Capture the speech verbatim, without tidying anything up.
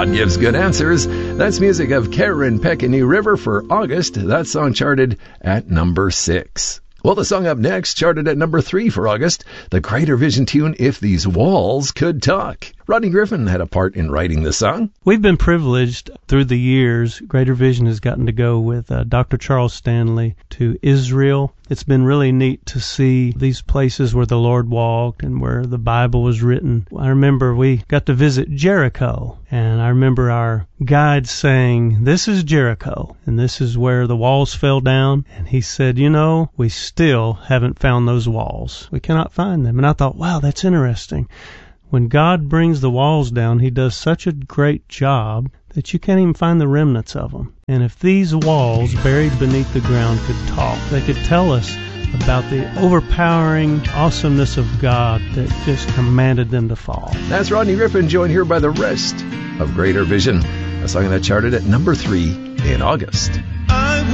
God gives good answers. That's music of Karen Peck and New River for August. That song charted at number six. Well, the song up next charted at number three for August, the Greater Vision tune, If These Walls Could Talk. Rodney Griffin had a part in writing the song. We've been privileged through the years. Greater Vision has gotten to go with uh, Doctor Charles Stanley to Israel. It's been really neat to see these places where the Lord walked and where the Bible was written. I remember we got to visit Jericho, and I remember our guide saying, "This is Jericho, and this is where the walls fell down." And he said, "You know, we still haven't found those walls. We cannot find them." And I thought, wow, that's interesting. When God brings the walls down, he does such a great job that you can't even find the remnants of them. And if these walls buried beneath the ground could talk, they could tell us about the overpowering awesomeness of God that just commanded them to fall. That's Rodney Griffin, joined here by the rest of Greater Vision, a song that charted at number three in August.